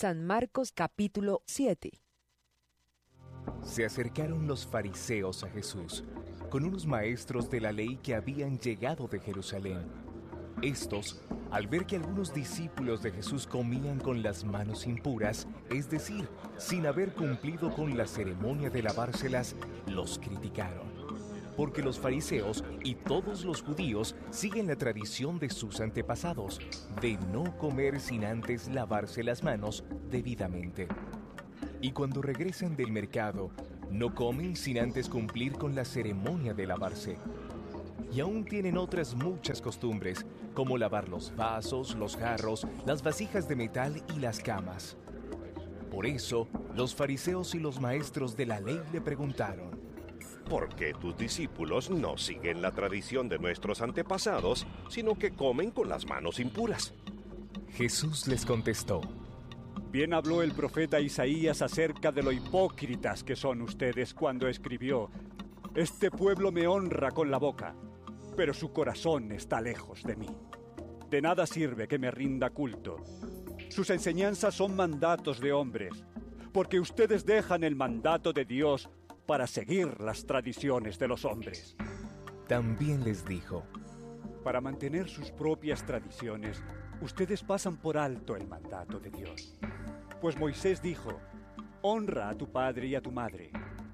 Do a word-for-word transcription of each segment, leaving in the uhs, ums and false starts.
San Marcos capítulo siete. Se acercaron los fariseos a Jesús, con unos maestros de la ley que habían llegado de Jerusalén. Estos, al ver que algunos discípulos de Jesús comían con las manos impuras, es decir, sin haber cumplido con la ceremonia de lavárselas, los criticaron. Porque los fariseos y todos los judíos siguen la tradición de sus antepasados, de no comer sin antes lavarse las manos debidamente. Y cuando regresan del mercado, no comen sin antes cumplir con la ceremonia de lavarse. Y aún tienen otras muchas costumbres, como lavar los vasos, los jarros, las vasijas de metal y las camas. Por eso, los fariseos y los maestros de la ley le preguntaron: ¿por qué tus discípulos no siguen la tradición de nuestros antepasados, sino que comen con las manos impuras? Jesús les contestó: bien habló el profeta Isaías acerca de lo hipócritas que son ustedes cuando escribió: este pueblo me honra con la boca, pero su corazón está lejos de mí. De nada sirve que me rinda culto. Sus enseñanzas son mandatos de hombres, porque ustedes dejan el mandato de Dios para seguir las tradiciones de los hombres. También les dijo: para mantener sus propias tradiciones, ustedes pasan por alto el mandato de Dios. Pues Moisés dijo: honra a tu padre y a tu madre.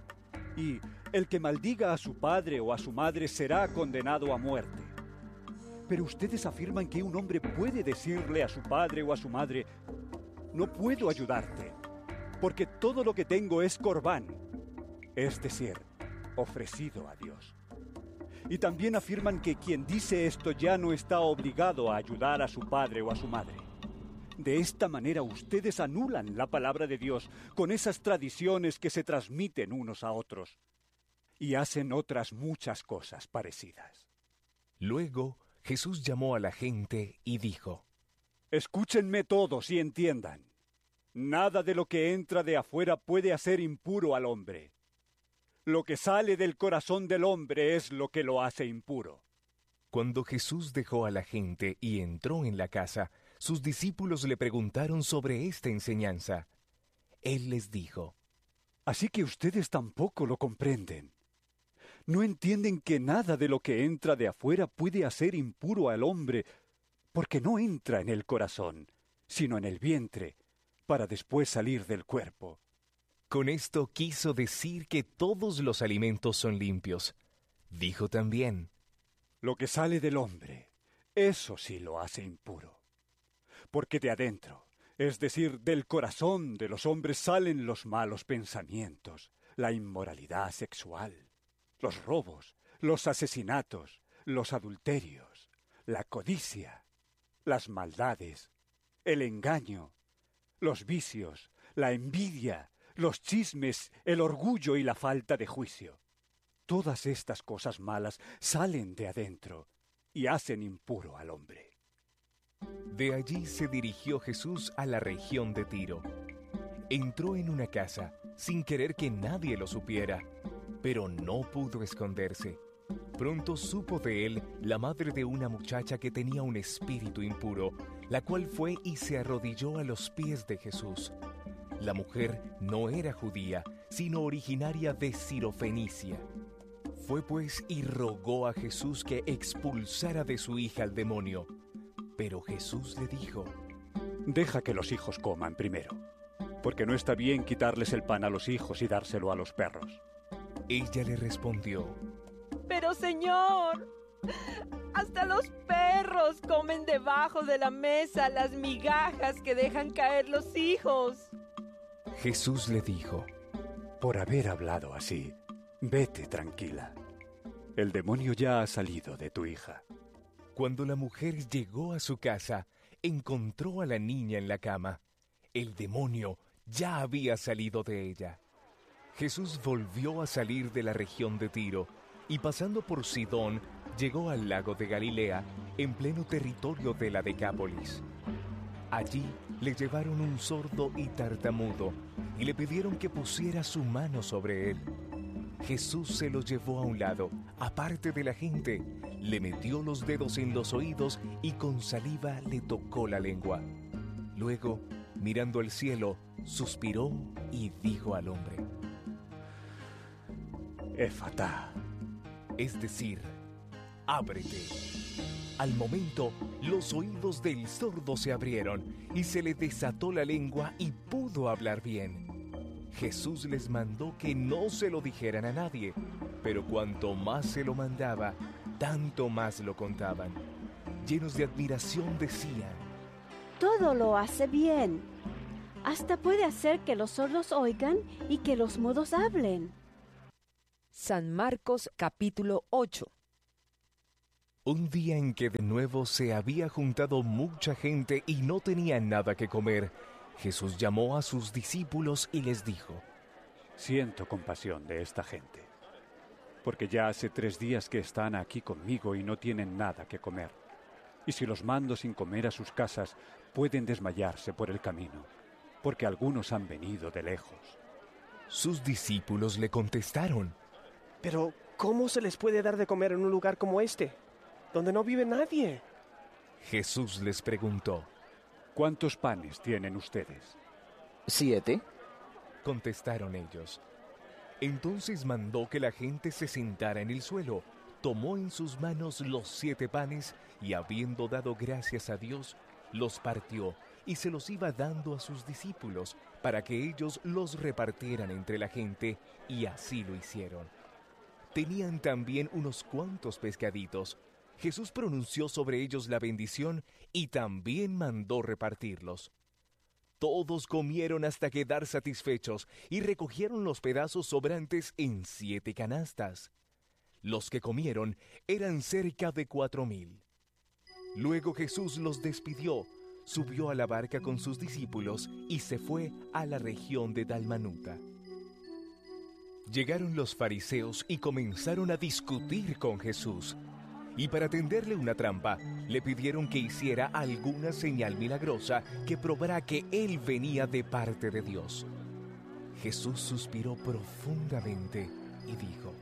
Y el que maldiga a su padre o a su madre será condenado a muerte. Pero ustedes afirman que un hombre puede decirle a su padre o a su madre: no puedo ayudarte, porque todo lo que tengo es corbán, es decir, ofrecido a Dios. Y también afirman que quien dice esto ya no está obligado a ayudar a su padre o a su madre. De esta manera ustedes anulan la palabra de Dios con esas tradiciones que se transmiten unos a otros, y hacen otras muchas cosas parecidas. Luego Jesús llamó a la gente y dijo: escúchenme todos y entiendan. Nada de lo que entra de afuera puede hacer impuro al hombre. Lo que sale del corazón del hombre es lo que lo hace impuro. Cuando Jesús dejó a la gente y entró en la casa, sus discípulos le preguntaron sobre esta enseñanza. Él les dijo: así que ustedes tampoco lo comprenden. No entienden que nada de lo que entra de afuera puede hacer impuro al hombre, porque no entra en el corazón, sino en el vientre, para después salir del cuerpo. Con esto quiso decir que todos los alimentos son limpios. Dijo también: lo que sale del hombre, eso sí lo hace impuro. Porque de adentro, es decir, del corazón de los hombres salen los malos pensamientos, la inmoralidad sexual, los robos, los asesinatos, los adulterios, la codicia, las maldades, el engaño, los vicios, la envidia, los chismes, el orgullo y la falta de juicio. Todas estas cosas malas salen de adentro y hacen impuro al hombre. De allí se dirigió Jesús a la región de Tiro. Entró en una casa sin querer que nadie lo supiera, pero no pudo esconderse. Pronto supo de él la madre de una muchacha que tenía un espíritu impuro, la cual fue y se arrodilló a los pies de Jesús. La mujer no era judía, sino originaria de Sirofenicia. Fue pues y rogó a Jesús que expulsara de su hija al demonio. Pero Jesús le dijo: deja que los hijos coman primero, porque no está bien quitarles el pan a los hijos y dárselo a los perros. Ella le respondió: pero Señor, hasta los perros comen debajo de la mesa las migajas que dejan caer los hijos. Jesús le dijo: por haber hablado así, vete tranquila. El demonio ya ha salido de tu hija. Cuando la mujer llegó a su casa, encontró a la niña en la cama. El demonio ya había salido de ella. Jesús volvió a salir de la región de Tiro y pasando por Sidón, llegó al lago de Galilea, en pleno territorio de la Decápolis. Allí le llevaron un sordo y tartamudo y le pidieron que pusiera su mano sobre él. Jesús se lo llevó a un lado, aparte de la gente, le metió los dedos en los oídos y con saliva le tocó la lengua. Luego Mirando al cielo, suspiró y dijo al hombre: Éfata. Es decir, ábrete. Al momento, los oídos del sordo se abrieron y se le desató la lengua y pudo hablar bien. Jesús les mandó que no se lo dijeran a nadie, pero cuanto más se lo mandaba, tanto más lo contaban. Llenos de admiración decían: todo lo hace bien. Hasta puede hacer que los sordos oigan y que los mudos hablen. San Marcos capítulo ocho. Un día en que de nuevo se había juntado mucha gente y no tenían nada que comer, Jesús llamó a sus discípulos y les dijo: Siento compasión de esta gente, porque ya hace tres días que están aquí conmigo y no tienen nada que comer. Y si los mando sin comer a sus casas, pueden desmayarse por el camino, porque algunos han venido de lejos. Sus discípulos le contestaron: Pero, ¿cómo se les puede dar de comer en un lugar como este, donde no vive nadie? Jesús les preguntó: ¿Cuántos panes tienen ustedes? ¿Siete? Contestaron ellos. Entonces mandó que la gente se sentara en el suelo, tomó en sus manos los siete panes y, habiendo dado gracias a Dios, los partió y se los iba dando a sus discípulos para que ellos los repartieran entre la gente, y así lo hicieron. Tenían también unos cuantos pescaditos. Jesús pronunció sobre ellos la bendición y también mandó repartirlos. Todos comieron hasta quedar satisfechos y recogieron los pedazos sobrantes en siete canastas. Los que comieron eran cerca de cuatro mil. Luego Jesús los despidió, subió a la barca con sus discípulos y se fue a la región de Dalmanuta. Llegaron los fariseos y comenzaron a discutir con Jesús. Y para tenderle una trampa, le pidieron que hiciera alguna señal milagrosa que probara que él venía de parte de Dios. Jesús suspiró profundamente y dijo: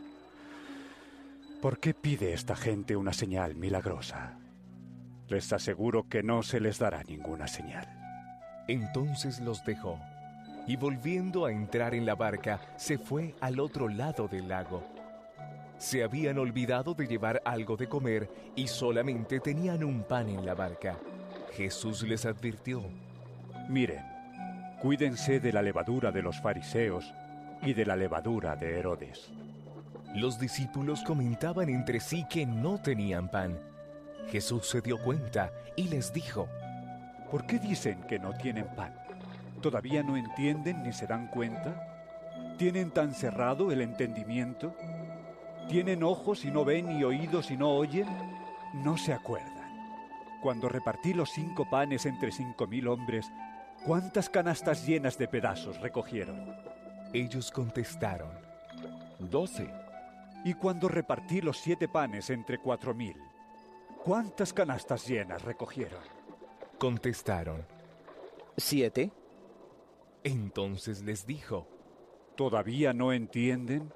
¿Por qué pide esta gente una señal milagrosa? Les aseguro que no se les dará ninguna señal. Entonces los dejó, y volviendo a entrar en la barca, se fue al otro lado del lago. Se habían olvidado de llevar algo de comer y solamente tenían un pan en la barca. Jesús les advirtió: Miren, cuídense de la levadura de los fariseos y de la levadura de Herodes. Los discípulos comentaban entre sí que no tenían pan. Jesús se dio cuenta y les dijo: ¿Por qué dicen que no tienen pan? ¿Todavía no entienden ni se dan cuenta? ¿Tienen tan cerrado el entendimiento? ¿Tienen ojos y no ven y oídos y no oyen? ¿No se acuerdan? Cuando repartí los cinco panes entre cinco mil hombres, ¿cuántas canastas llenas de pedazos recogieron? Ellos contestaron: Doce. Y cuando repartí los siete panes entre cuatro mil, ¿cuántas canastas llenas recogieron? Contestaron: Siete. Entonces les dijo: ¿Todavía no entienden?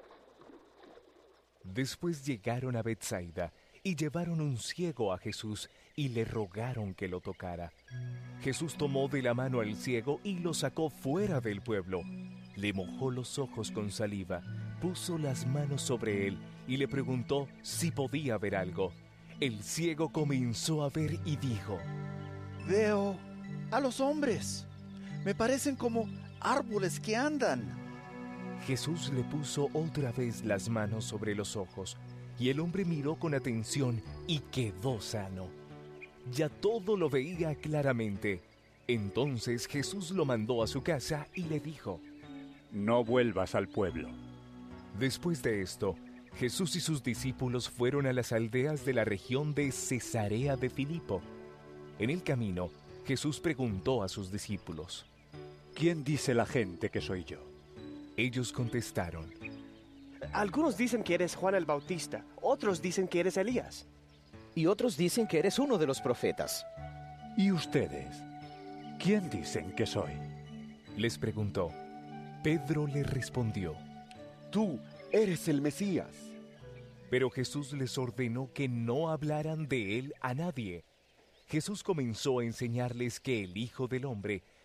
Después llegaron a Betsaida y llevaron un ciego a Jesús y le rogaron que lo tocara. Jesús tomó de la mano al ciego y lo sacó fuera del pueblo. Le mojó los ojos con saliva, puso las manos sobre él y le preguntó si podía ver algo. El ciego comenzó a ver y dijo: Veo a los hombres. Me parecen como árboles que andan. Jesús le puso otra vez las manos sobre los ojos, y el hombre miró con atención y quedó sano. Ya todo lo veía claramente. Entonces Jesús lo mandó a su casa y le dijo: No vuelvas al pueblo. Después de esto, Jesús y sus discípulos fueron a las aldeas de la región de Cesarea de Filipo. En el camino, Jesús preguntó a sus discípulos: ¿Quién dice la gente que soy yo? Ellos contestaron: Algunos dicen que eres Juan el Bautista, otros dicen que eres Elías. Y otros dicen que eres uno de los profetas. ¿Y ustedes? ¿Quién dicen que soy? Les preguntó. Pedro le respondió: Tú eres el Mesías. Pero Jesús les ordenó que no hablaran de él a nadie. Jesús comenzó a enseñarles que el Hijo del Hombre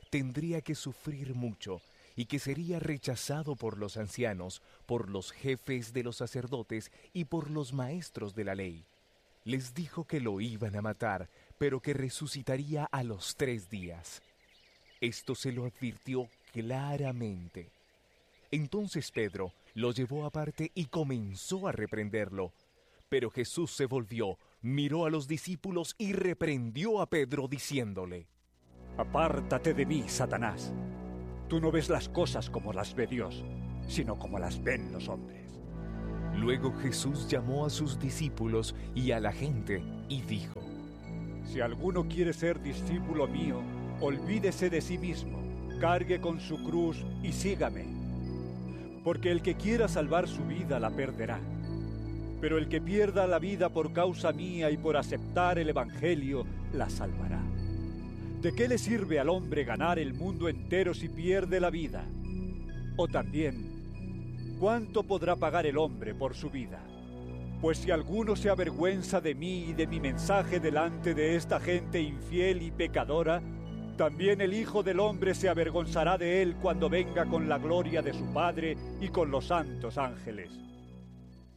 tendría que sufrir mucho y que sería rechazado por los ancianos, por los jefes de los sacerdotes y por los maestros de la ley. Les dijo que lo iban a matar, pero que resucitaría a los tres días. Esto se lo advirtió claramente. Entonces Pedro lo llevó aparte y comenzó a reprenderlo. Pero Jesús se volvió, miró a los discípulos y reprendió a Pedro diciéndole: Apártate de mí, Satanás. Tú no ves las cosas como las ve Dios, sino como las ven los hombres. Luego Jesús llamó a sus discípulos y a la gente y dijo: Si alguno quiere ser discípulo mío, olvídese de sí mismo, cargue con su cruz y sígame. Porque el que quiera salvar su vida la perderá. Pero el que pierda la vida por causa mía y por aceptar el Evangelio, la salvará. ¿De qué le sirve al hombre ganar el mundo entero si pierde la vida? O también, ¿cuánto podrá pagar el hombre por su vida? Pues si alguno se avergüenza de mí y de mi mensaje delante de esta gente infiel y pecadora, también el Hijo del Hombre se avergonzará de él cuando venga con la gloria de su Padre y con los santos ángeles.